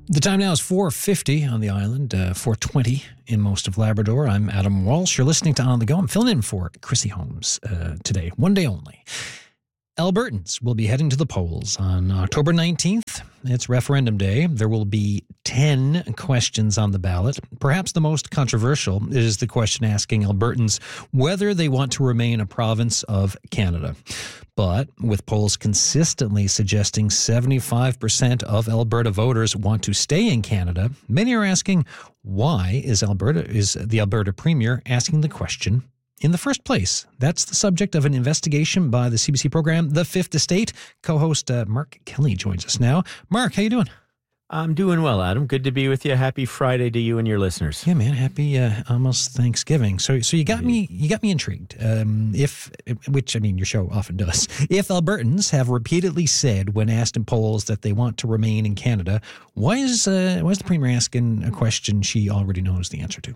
The time now is 4:50 on the island, 4:20 in most of Labrador. I'm Adam Walsh. You're listening to On the Go. I'm filling in for Chrissy Holmes today, one day only. Albertans will be heading to the polls on October 19th. It's referendum day. There will be 10 questions on the ballot. Perhaps the most controversial is the question asking Albertans whether they want to remain a province of Canada. But with polls consistently suggesting 75% of Alberta voters want to stay in Canada, many are asking why is the Alberta Premier asking the question in the first place? That's the subject of an investigation by the CBC program The Fifth Estate. Co-host Mark Kelly joins us now. Mark, how you doing? I'm doing well, Adam. Good to be with you. Happy Friday to you and your listeners. Yeah, man. Happy almost Thanksgiving. So you got me intrigued. Which I mean, your show often does. If Albertans have repeatedly said when asked in polls that they want to remain in Canada, why is the Premier asking a question she already knows the answer to?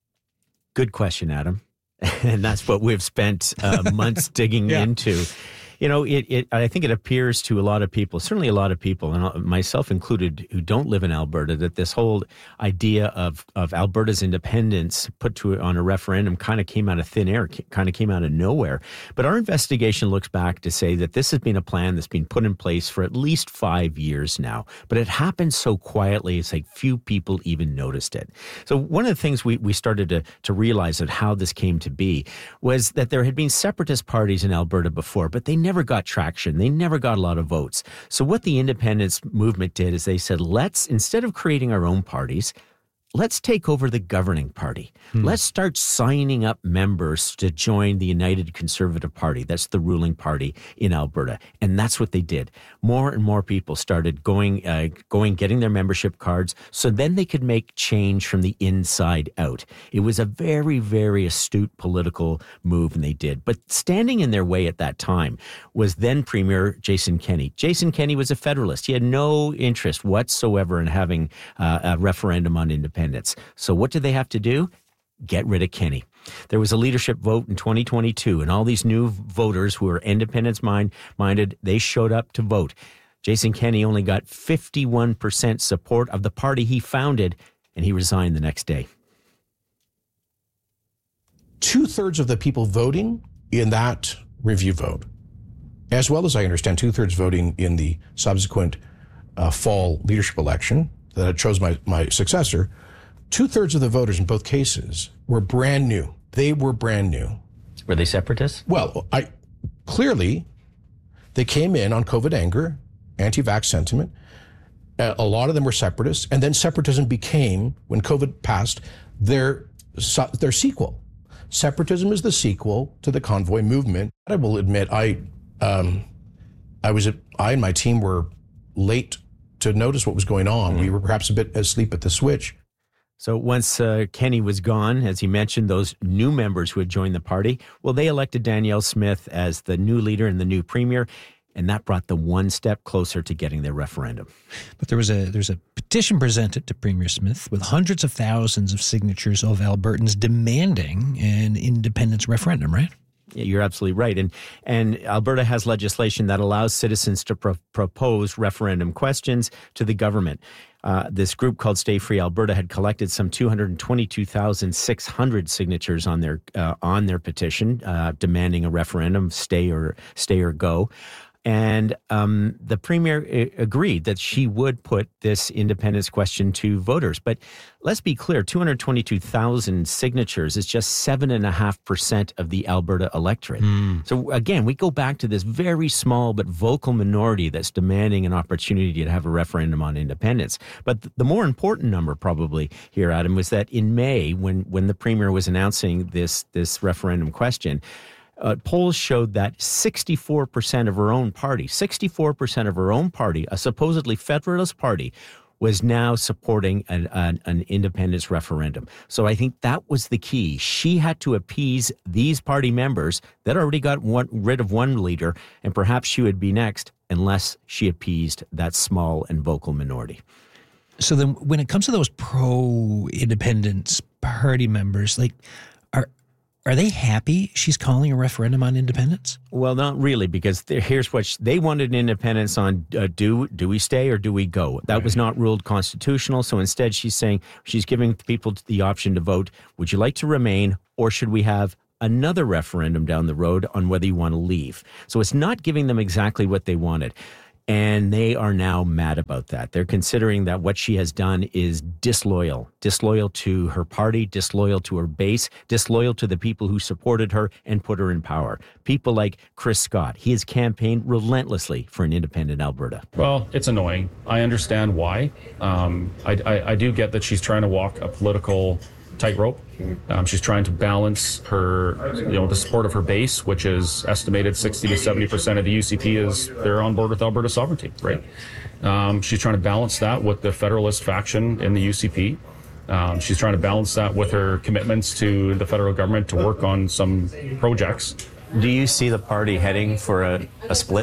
Good question, Adam. And that's what we've spent months digging into. You know, I think it appears to a lot of people, certainly a lot of people, and myself included, who don't live in Alberta, that this whole idea of Alberta's independence put on a referendum kind of came out of thin air, kind of came out of nowhere. But our investigation looks back to say that this has been a plan that's been put in place for at least 5 years now. But it happened so quietly, it's like few people even noticed it. So one of the things we started to realize of how this came to be was that there had been separatist parties in Alberta before, but they never got traction. They never got a lot of votes. So what the independence movement did is they said, instead of creating our own parties, let's take over the governing party. Let's start signing up members to join the United Conservative Party. That's the ruling party in Alberta. And that's what they did. More and more people started getting their membership cards, so then they could make change from the inside out. It was a very, very astute political move, and they did. But standing in their way at that time was then Premier Jason Kenney. Jason Kenney was a Federalist. He had no interest whatsoever in having a referendum on independence. So what did they have to do? Get rid of Kenney. There was a leadership vote in 2022, and all these new voters who were independence-minded, they showed up to vote. Jason Kenney only got 51% support of the party he founded, and he resigned the next day. 2/3 of the people voting in that review vote, as well as I understand 2/3 voting in the subsequent fall leadership election that chose my successor, 2/3 of the voters in both cases were brand new. They were brand new. Were they separatists? Well, clearly they came in on COVID anger, anti-vax sentiment. A lot of them were separatists, and then separatism became, when COVID passed, their sequel. Separatism is the sequel to the convoy movement. I will admit, I and my team were late to notice what was going on. We were perhaps a bit asleep at the switch. So once Kenney was gone, as he mentioned, those new members who had joined the party, well, they elected Danielle Smith as the new leader and the new premier, and that brought them one step closer to getting their referendum. But there's a petition presented to Premier Smith with hundreds of thousands of signatures of Albertans demanding an independence referendum, right? Yeah, you're absolutely right. And Alberta has legislation that allows citizens to propose referendum questions to the government. This group called Stay Free Alberta had collected some 222,600 signatures on their petition demanding a referendum, stay or go. And the premier agreed that she would put this independence question to voters. But let's be clear, 222,000 signatures is just 7.5% of the Alberta electorate. So again, we go back to this very small but vocal minority that's demanding an opportunity to have a referendum on independence. But the more important number probably here, Adam, was that in May, when the premier was announcing this referendum question, polls showed that 64% of her own party, a supposedly Federalist party, was now supporting an independence referendum. So I think that was the key. She had to appease these party members that already got rid of one leader, and perhaps she would be next unless she appeased that small and vocal minority. So then when it comes to those pro-independence party members, like, Are they happy she's calling a referendum on independence? Well, not really, because here's what they wanted independence on: do we stay or do we go? That was not ruled constitutional. So instead, she's saying she's giving people the option to vote: would you like to remain, or should we have another referendum down the road on whether you want to leave? So it's not giving them exactly what they wanted. And they are now mad about that. They're considering that what she has done is disloyal to her party, disloyal to her base, disloyal to the people who supported her and put her in power. People like Chris Scott. He has campaigned relentlessly for an independent Alberta. Well, it's annoying. I understand why. I do get that she's trying to walk a political tightrope. She's trying to balance her, the support of her base, which is estimated 60 to 70% of the UCP is they're on board with Alberta sovereignty, right? She's trying to balance that with the federalist faction in the UCP. She's trying to balance that with her commitments to the federal government to work on some projects. Do you see the party heading for a split?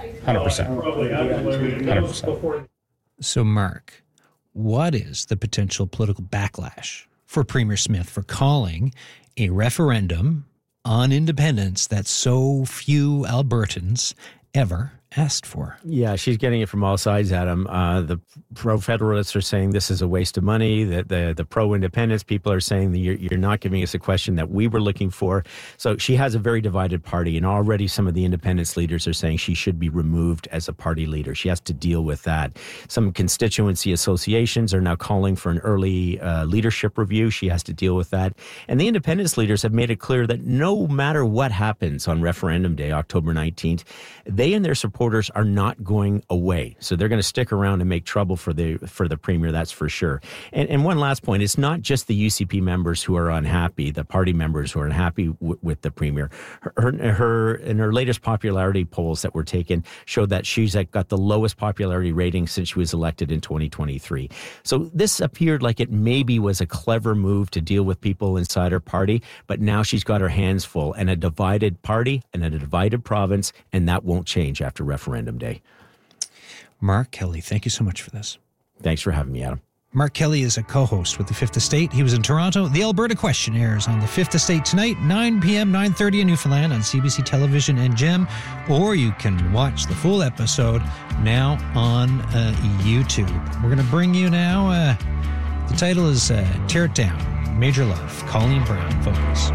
100%. So, Mark, what is the potential political backlash for Premier Smith for calling a referendum on independence that so few Albertans ever asked for? Yeah, she's getting it from all sides, Adam. The pro-federalists are saying this is a waste of money. The pro-independence people are saying that you're not giving us a question that we were looking for. So she has a very divided party, and already some of the independence leaders are saying she should be removed as a party leader. She has to deal with that. Some constituency associations are now calling for an early leadership review. She has to deal with that. And the independence leaders have made it clear that no matter what happens on referendum day, October 19th, they and their supporters are not going away. So they're going to stick around and make trouble for the premier, that's for sure. And one last point, it's not just the UCP members who are unhappy, the party members who are unhappy with the premier. In her latest popularity polls that were taken showed that she's got the lowest popularity rating since she was elected in 2023. So this appeared like it maybe was a clever move to deal with people inside her party, but now she's got her hands full, and a divided party and a divided province, and that won't change after referendum day. Mark Kelly, thank you so much for this. Thanks for having me, Adam. Mark Kelly is a co-host with the Fifth Estate. He was in Toronto. The Alberta Question airs on the Fifth Estate tonight, 9 p.m., 9:30 in Newfoundland on CBC Television and GEM. Or you can watch the full episode now on YouTube. We're going to bring you now, the title is Tear It Down, Major Love, Colleen Brown vocals.